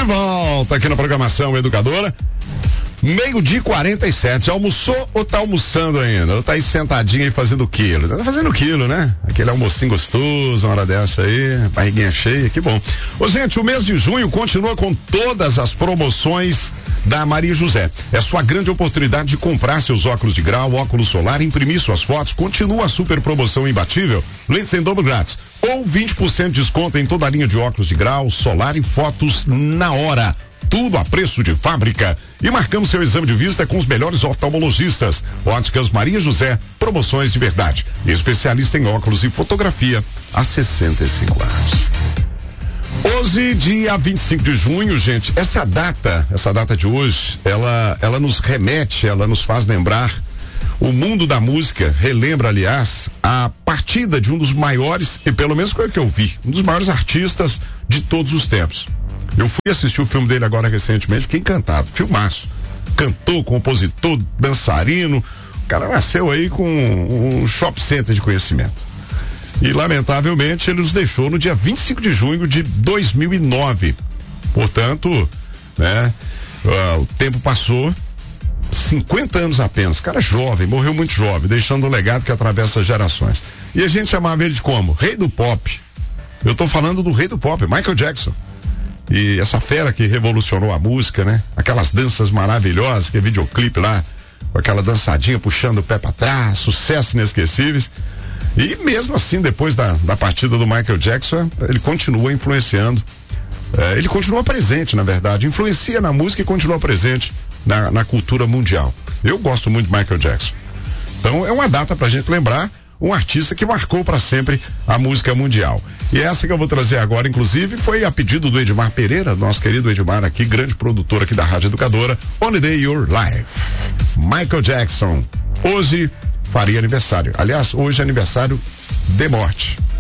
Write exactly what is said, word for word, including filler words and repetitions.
de volta aqui na programação Educadora. Meio-dia e quarenta e sete. Já almoçou ou tá almoçando ainda? Ou tá aí sentadinho aí fazendo quilo? Tá fazendo quilo, né? Aquele almocinho gostoso, uma hora dessa aí, barriguinha cheia, que bom. Ô, gente, o mês de junho continua com todas as promoções da Maria José. É sua grande oportunidade de comprar seus óculos de grau, óculos solar, imprimir suas fotos. Continua a super promoção imbatível. Lentes em dobro grátis. Ou vinte por cento de desconto em toda a linha de óculos de grau, solar e fotos na hora. Tudo a preço de fábrica. E marcamos seu exame de vista com os melhores oftalmologistas. Óticas Maria José, promoções de verdade. Especialista em óculos e fotografia há sessenta e cinco anos. Hoje, dia vinte e cinco de junho, gente, essa data, essa data de hoje, ela, ela nos remete, ela nos faz lembrar o mundo da música, relembra, aliás, a partida de um dos maiores, e pelo menos foi o que eu vi, um dos maiores artistas de todos os tempos. Eu fui assistir o filme dele agora recentemente, fiquei encantado, filmaço. Cantor, compositor, dançarino, o cara nasceu aí com um shopping center de conhecimento. E lamentavelmente ele nos deixou no dia vinte e cinco de junho de dois mil e nove. Portanto, né, uh, o tempo passou, cinquenta anos apenas, cara jovem, morreu muito jovem, deixando um legado que atravessa gerações. E a gente chamava ele de como? Rei do pop. Eu tô falando do rei do pop, Michael Jackson. E essa fera que revolucionou a música, né? Aquelas danças maravilhosas, que é videoclipe lá, com aquela dançadinha puxando o pé pra trás, sucessos inesquecíveis. E mesmo assim, depois da, da partida do Michael Jackson, ele continua influenciando, é, ele continua presente, na verdade, influencia na música e continua presente na, na cultura mundial. Eu gosto muito de Michael Jackson. Então é uma data pra gente lembrar um artista que marcou para sempre a música mundial. E essa que eu vou trazer agora, inclusive, foi a pedido do Edmar Pereira, nosso querido Edmar aqui, grande produtor aqui da Rádio Educadora, Only Day Your Life. Michael Jackson, hoje faria aniversário. Aliás, hoje é aniversário de morte.